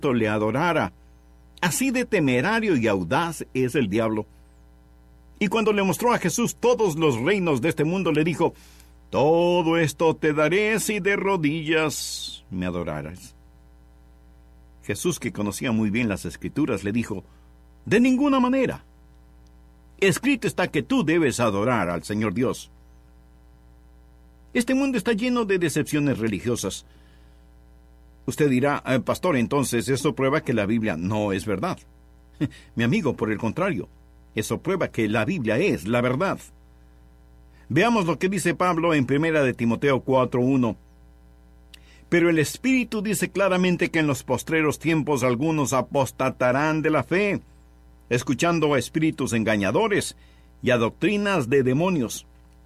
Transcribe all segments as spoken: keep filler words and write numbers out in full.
le adorara. Así de temerario y audaz es el diablo. Y cuando le mostró a Jesús todos los reinos de este mundo, le dijo: todo esto te daré si de rodillas me adoraras. Jesús, que conocía muy bien las Escrituras, le dijo: de ninguna manera. Escrito está que tú debes adorar al Señor Dios. Este mundo está lleno de decepciones religiosas. Usted dirá: eh, pastor, entonces eso prueba que la Biblia no es verdad. Mi amigo, por el contrario, eso prueba que la Biblia es la verdad. Veamos lo que dice Pablo en primera de Timoteo cuatro uno. Pero el Espíritu dice claramente que en los postreros tiempos algunos apostatarán de la fe, escuchando a espíritus engañadores y a doctrinas de demonios.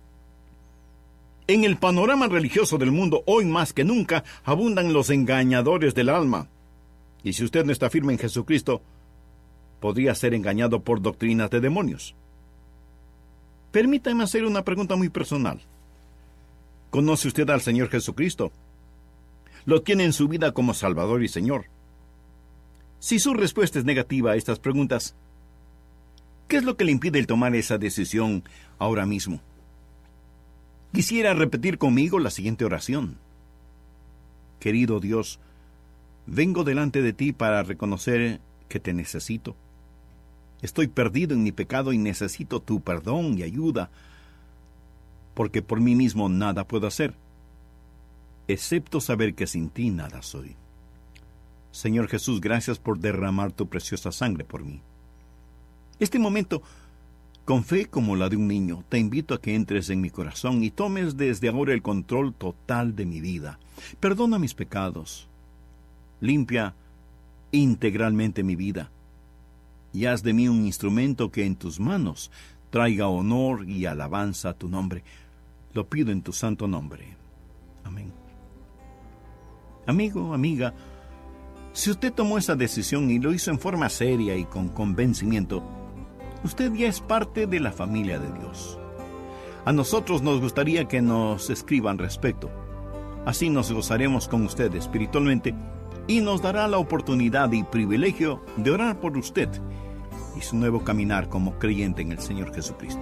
En el panorama religioso del mundo, hoy más que nunca, abundan los engañadores del alma. Y si usted no está firme en Jesucristo, podría ser engañado por doctrinas de demonios. Permítame hacer una pregunta muy personal. ¿Conoce usted al Señor Jesucristo? ¿Lo tiene en su vida como Salvador y Señor? Si su respuesta es negativa a estas preguntas, ¿qué es lo que le impide el tomar esa decisión ahora mismo? Quisiera repetir conmigo la siguiente oración. Querido Dios, vengo delante de ti para reconocer que te necesito. Estoy perdido en mi pecado y necesito tu perdón y ayuda, porque por mí mismo nada puedo hacer, excepto saber que sin ti nada soy. Señor Jesús, gracias por derramar tu preciosa sangre por mí. Este momento, con fe como la de un niño, te invito a que entres en mi corazón y tomes desde ahora el control total de mi vida. Perdona mis pecados. Limpia integralmente mi vida. Y haz de mí un instrumento que en tus manos traiga honor y alabanza a tu nombre. Lo pido en tu santo nombre. Amén. Amigo, amiga, si usted tomó esa decisión y lo hizo en forma seria y con convencimiento, usted ya es parte de la familia de Dios. A nosotros nos gustaría que nos escriban respecto. Así nos gozaremos con usted espiritualmente y nos dará la oportunidad y privilegio de orar por usted y su nuevo caminar como creyente en el Señor Jesucristo.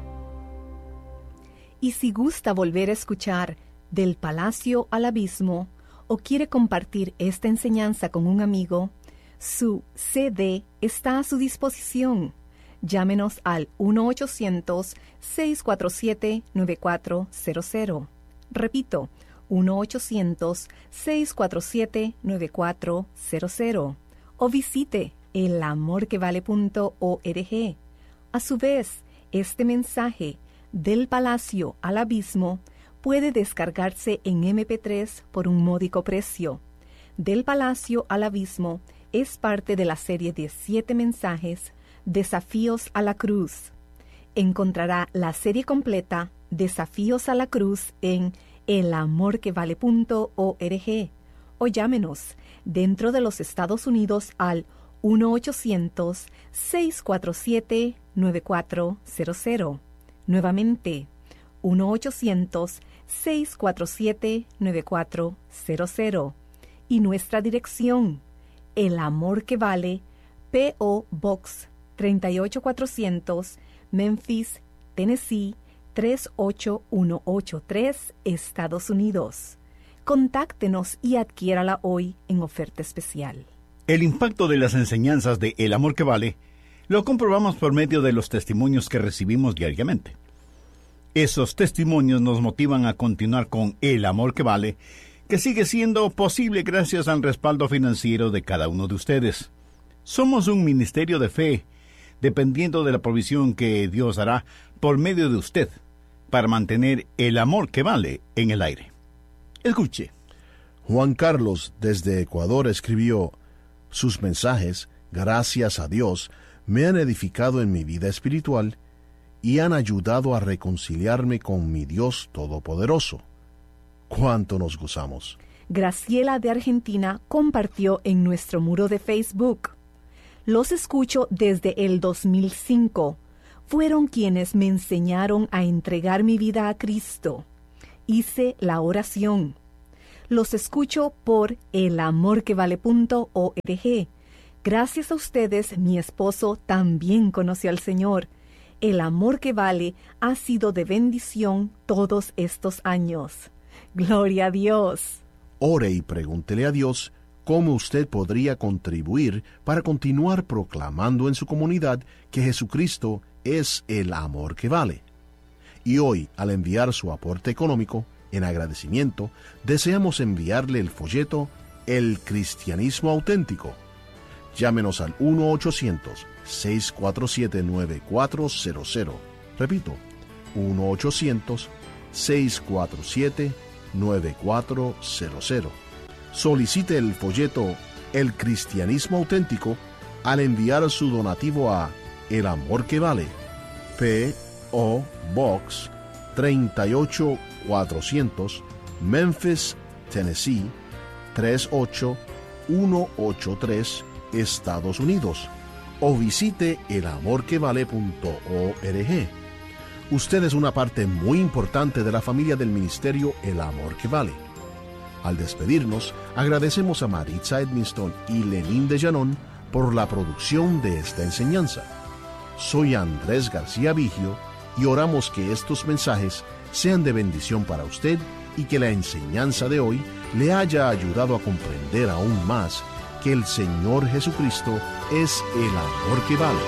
Y si gusta volver a escuchar Del Palacio al Abismo o quiere compartir esta enseñanza con un amigo, su C D está a su disposición. Llámenos al uno ochocientos, seis cuatro siete, nueve cuatro cero cero. Repito, uno ochocientos, seis cuatro siete, nueve cuatro cero cero. O visite el amor que vale punto org. A su vez, este mensaje Del Palacio al Abismo puede descargarse en eme pe tres por un módico precio. Del Palacio al Abismo es parte de la serie de siete mensajes Desafíos a la Cruz. Encontrará la serie completa Desafíos a la Cruz en el amor que vale punto org o llámenos dentro de los Estados Unidos al uno ochocientos, seis cuatro siete, nueve cuatro cero cero. Nuevamente, uno ochocientos, seis cuatro siete, nueve cuatro cero cero. Y nuestra dirección, El Amor que Vale, P O Box treinta y ocho cuatrocientos, Memphis, Tennessee, tres ocho uno ocho tres, Estados Unidos. Contáctenos y adquiérala hoy en oferta especial. El impacto de las enseñanzas de El Amor que Vale lo comprobamos por medio de los testimonios que recibimos diariamente. Esos testimonios nos motivan a continuar con El Amor que Vale, que sigue siendo posible gracias al respaldo financiero de cada uno de ustedes. Somos un ministerio de fe, dependiendo de la provisión que Dios hará por medio de usted para mantener El Amor que Vale en el aire. Escuche. Juan Carlos desde Ecuador escribió: sus mensajes, gracias a Dios, me han edificado en mi vida espiritual y han ayudado a reconciliarme con mi Dios Todopoderoso. ¿Cuánto nos gozamos? Graciela de Argentina compartió en nuestro muro de Facebook: los escucho desde el dos mil cinco. Fueron quienes me enseñaron a entregar mi vida a Cristo. Hice la oración. Los escucho por el amor que vale punto org. Gracias a ustedes, mi esposo también conoció al Señor. El Amor que Vale ha sido de bendición todos estos años. ¡Gloria a Dios! Ore y pregúntele a Dios cómo usted podría contribuir para continuar proclamando en su comunidad que Jesucristo es el amor que vale. Y hoy, al enviar su aporte económico, en agradecimiento, deseamos enviarle el folleto El Cristianismo Auténtico. Llámenos al uno ochocientos, seis cuatro siete, nueve cuatro cero cero. Repito, uno ochocientos, seis cuatro siete, nueve cuatro cero cero. Solicite el folleto El Cristianismo Auténtico al enviar su donativo a El Amor que Vale, P O Box treinta y ocho cuatrocientos, Memphis, Tennessee tres ocho uno ocho tres, Estados Unidos, o visite el amor que vale punto org. Usted es una parte muy importante de la familia del ministerio El Amor que Vale. Al despedirnos, agradecemos a Maritza Edmiston y Lenín de Llanón por la producción de esta enseñanza. Soy Andrés García Vigio y oramos que estos mensajes sean de bendición para usted y que la enseñanza de hoy le haya ayudado a comprender aún más que el Señor Jesucristo es el amor que vale.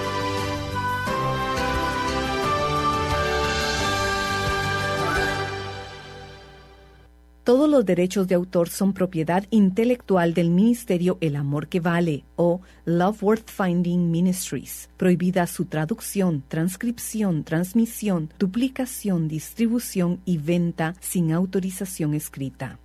Todos los derechos de autor son propiedad intelectual del ministerio El Amor que Vale o Love Worth Finding Ministries. Prohibida su traducción, transcripción, transmisión, duplicación, distribución y venta sin autorización escrita.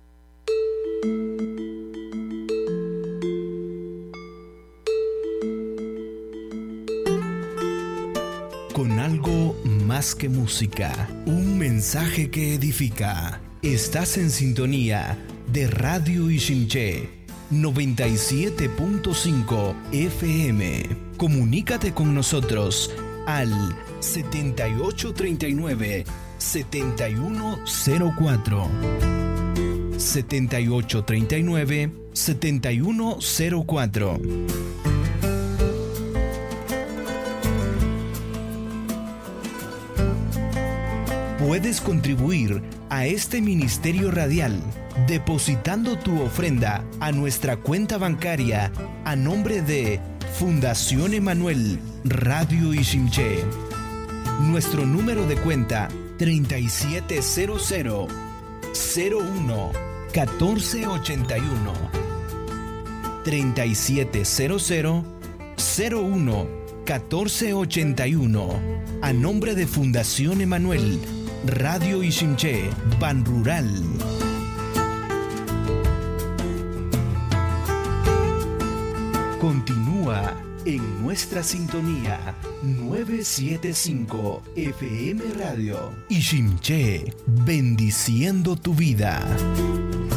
Con algo más que música, un mensaje que edifica. Estás en sintonía de Radio Ixinché noventa y siete punto cinco F M. Comunícate con nosotros al setenta y ocho treinta y nueve, setenta y uno cero cuatro. setenta y ocho treinta y nueve, setenta y uno cero cuatro. Puedes contribuir a este ministerio radial depositando tu ofrenda a nuestra cuenta bancaria a nombre de Fundación Emanuel Radio Ixinché. Nuestro número de cuenta treinta y siete cero cero, cero uno, catorce ochenta y uno. treinta y siete cero cero, cero uno, catorce ochenta y uno. A nombre de Fundación Emanuel Radio Ixinché, Ban Rural. Continúa en nuestra sintonía novecientos setenta y cinco F M Radio. Ixinché, bendiciendo tu vida.